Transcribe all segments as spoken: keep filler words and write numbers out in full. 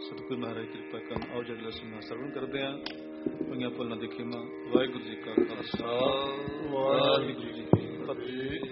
ਸਤਿਗੁਰੂ ਮਹਾਰਾਜ ਕਿਰਪਾ ਕਰਨ। ਆਓ ਜਦ ਲਸਣਾ ਸਰਵਣ ਕਰਦੇ ਹਾਂ। ਪੰਗੀਆਂ ਭੁੱਲਾਂ ਦੀ ਖਿਮਾ। ਵਾਹਿਗੁਰੂ ਜੀ ਕਾ ਖਾਲਸਾ ਵਾਹਿਗੁਰੂ ਜੀ ਕੀ ਫਤਿਹ।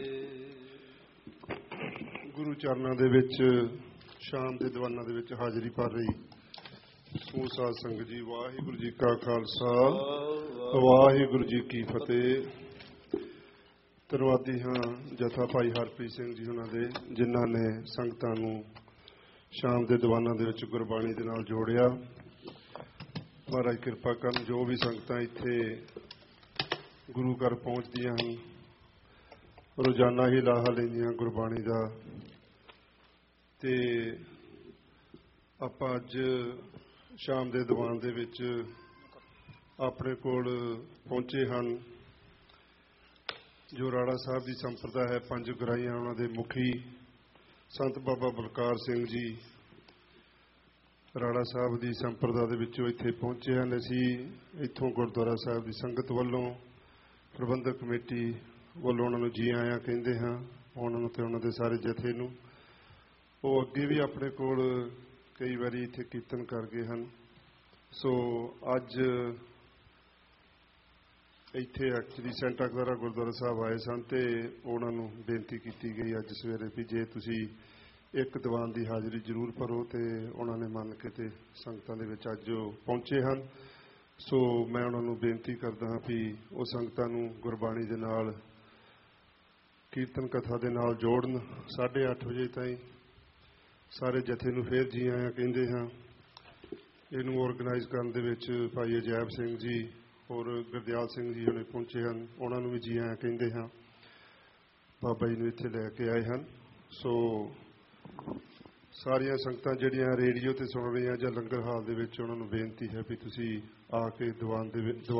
ਗੁਰੂ ਚਰਨਾਂ ਦੇ ਵਿੱਚ ਸ਼ਾਮ ਦੇ ਦੀਵਾਨਾਂ ਦੇ ਵਿੱਚ ਹਾਜ਼ਰੀ ਭਰ ਰਹੀ ਸਮੂਹ ਸਾਧ ਸੰਗਤ ਜੀ, ਵਾਹਿਗੁਰੂ ਜੀ ਕਾ ਖਾਲਸਾ ਵਾਹਿਗੁਰੂ ਜੀ ਕੀ ਫਤਿਹ। ਧੰਨਵਾਦੀ ਹਾਂ ਜਥਾ ਭਾਈ ਹਰਪ੍ਰੀਤ ਸਿੰਘ ਜੀ ਉਹਨਾਂ ਦੇ, ਜਿਨ੍ਹਾਂ ਨੇ ਸੰਗਤਾਂ ਨੂੰ ਸ਼ਾਮ ਦੇ ਦੀਵਾਨਾਂ ਦੇ ਵਿੱਚ ਗੁਰਬਾਣੀ ਦੇ ਨਾਲ ਜੋੜਿਆ। ਮਹਾਰਾਜ ਕਿਰਪਾ ਕਰਨ। ਜੋ ਵੀ ਸੰਗਤਾਂ ਇੱਥੇ ਗੁਰੂ ਘਰ ਪਹੁੰਚਦੀਆਂ ਹਨ, ਰੋਜ਼ਾਨਾ ਹੀ ਲਾਹਾ ਲੈਂਦੀਆਂ ਗੁਰਬਾਣੀ ਦਾ। ਤੇ ਆਪਾਂ ਅੱਜ ਸ਼ਾਮ ਦੇ ਦੀਵਾਨ ਦੇ ਵਿੱਚ ਆਪਣੇ ਕੋਲ ਪਹੁੰਚੇ ਹਨ ਜੋ ਰਾੜਾ ਸਾਹਿਬ ਦੀ ਸੰਪਰਦਾ ਹੈ, ਪੰਜ ਗਰਾਈਆਂ, ਉਹਨਾਂ ਦੇ ਮੁਖੀ ਸੰਤ ਬਾਬਾ ਬਲਕਾਰ ਸਿੰਘ ਜੀ ਰਾੜਾ ਸਾਹਿਬ ਦੀ ਸੰਪਰਦਾ ਦੇ ਵਿੱਚੋਂ ਇੱਥੇ ਪਹੁੰਚੇ ਹਨ। ਅਸੀਂ ਇੱਥੋਂ ਗੁਰਦੁਆਰਾ ਸਾਹਿਬ ਦੀ ਸੰਗਤ ਵੱਲੋਂ, ਪ੍ਰਬੰਧਕ ਕਮੇਟੀ ਵੱਲੋਂ ਉਹਨਾਂ ਨੂੰ ਜੀ ਆਇਆਂ ਕਹਿੰਦੇ ਹਾਂ, ਉਹਨਾਂ ਨੂੰ ਤੇ ਉਹਨਾਂ ਦੇ ਸਾਰੇ ਜਥੇ ਨੂੰ। ਉਹ ਅੱਗੇ ਵੀ ਆਪਣੇ ਕੋਲ ਕਈ ਵਾਰੀ ਇੱਥੇ ਕੀਰਤਨ ਕਰ ਗਏ ਹਨ। ਸੋ ਅੱਜ ਇੱਥੇ ਐਕਚੁਅਲੀ ਸੈਂਟਾ ਕਲਾਰਾ ਗੁਰਦੁਆਰਾ ਸਾਹਿਬ ਆਏ ਸਨ ਤੇ ਉਹਨਾਂ ਨੂੰ ਬੇਨਤੀ ਕੀਤੀ ਗਈ ਅੱਜ ਸਵੇਰੇ ਵੀ ਜੇ ਤੁਸੀਂ ਇੱਕ ਦੀਵਾਨ ਦੀ ਹਾਜ਼ਰੀ ਜ਼ਰੂਰ ਭਰੋ, ਤੇ ਉਹਨਾਂ ਨੇ ਮੰਨ ਕੇ ਤੇ ਸੰਗਤਾਂ ਦੇ ਵਿੱਚ ਅੱਜ ਉਹ ਪਹੁੰਚੇ ਹਨ। ਸੋ ਮੈਂ ਉਹਨਾਂ ਨੂੰ ਬੇਨਤੀ ਕਰਦਾ ਹਾਂ ਵੀ ਉਹ ਸੰਗਤਾਂ ਨੂੰ ਗੁਰਬਾਣੀ ਦੇ ਨਾਲ, ਕੀਰਤਨ ਕਥਾ ਦੇ ਨਾਲ ਜੋੜਨ। ਸਾਢੇ ਅੱਠ ਵਜੇ ਤਾਈਂ ਸਾਰੇ ਜਥੇ ਨੂੰ ਫਿਰ ਜੀ ਆਇਆਂ ਕਹਿੰਦੇ ਹਾਂ। ਇਹਨੂੰ ਔਰਗਨਾਈਜ਼ ਕਰਨ ਦੇ ਵਿੱਚ ਭਾਈ ਅਜੈਬ ਸਿੰਘ ਜੀ ਔਰ ਗੁਰਦਿਆਲ ਸਿੰਘ ਜੀ ਹੁਣੇ ਪਹੁੰਚੇ ਹਨ, ਉਹਨਾਂ ਨੂੰ ਵੀ ਜੀ ਆਇਆਂ ਕਹਿੰਦੇ ਹਾਂ। ਬਾਬਾ ਜੀ ਨੂੰ ਇੱਥੇ ਲੈ ਕੇ ਆਏ ਹਨ। ਸੋ ਸਾਰੀਆਂ ਸੰਗਤਾਂ ਜਿਹੜੀਆਂ ਰੇਡੀਓ 'ਤੇ ਸੁਣ ਰਹੀਆਂ ਜਾਂ ਲੰਗਰ ਹਾਲ ਦੇ ਵਿੱਚ, ਉਹਨਾਂ ਨੂੰ ਬੇਨਤੀ ਹੈ ਵੀ ਤੁਸੀਂ ਆ ਕੇ ਦੀਵਾਨ ਦੇ ਵਿੱਚ